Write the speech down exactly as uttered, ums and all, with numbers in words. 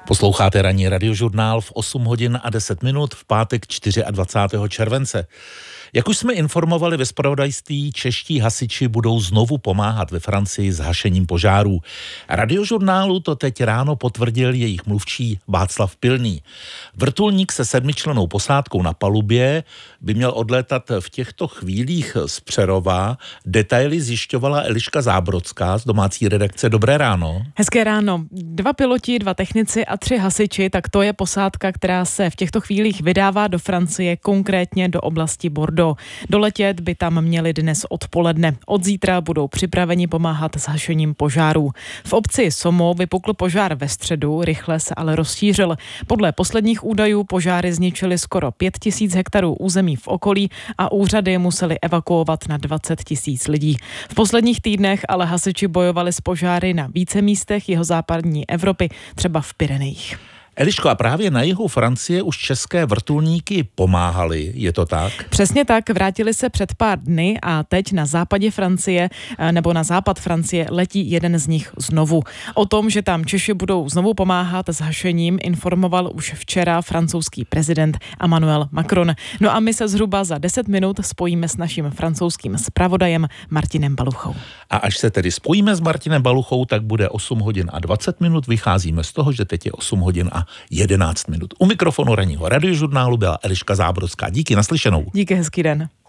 Posloucháte ranní radiožurnál v osm hodin a deset minut v pátek dvacátého čtvrtého července. Jak už jsme informovali ve zpravodajství, čeští hasiči budou znovu pomáhat ve Francii s hašením požárů. Radiožurnálu to teď ráno potvrdil jejich mluvčí Václav Pilný. Vrtulník se sedmičlennou posádkou na palubě by měl odlétat v těchto chvílích z Přerova. Detaily zjišťovala Eliška Zábrodská z domácí redakce. Dobré ráno. Hezké ráno. Dva piloti, dva technici a tři hasiči, tak to je posádka, která se v těchto chvílích vydává do Francie, konkrétně do oblasti Bordeaux. Doletět by tam měli dnes odpoledne. Od zítra budou připraveni pomáhat s hašením požárů. V obci Somo vypukl požár ve středu, rychle se ale rozšířil. Podle posledních údajů požáry zničily skoro pět tisíc hektarů území v okolí a úřady museli evakuovat na dvacet tisíc lidí. V posledních týdnech ale hasiči bojovali s požáry na více místech jihozápadní Evropy, třeba v Pyrenejích. Eliško, a právě na jihu Francie už české vrtulníky pomáhaly, je to tak? Přesně tak, vrátili se před pár dny a teď na západě Francie, nebo na západ Francie letí jeden z nich znovu. O tom, že tam Češi budou znovu pomáhat s hašením, informoval už včera francouzský prezident Emmanuel Macron. No a my se zhruba za deset minut spojíme s naším francouzským zpravodajem Martinem Baluchou. A až se tedy spojíme s Martinem Baluchou, tak bude osm hodin a dvacet minut. Vycházíme z toho, že teď je osm hodin a jedenáct minut. U mikrofonu ranního radiožurnálu byla Eliška Zábrodská. Díky, naslyšenou. Díky, hezký den.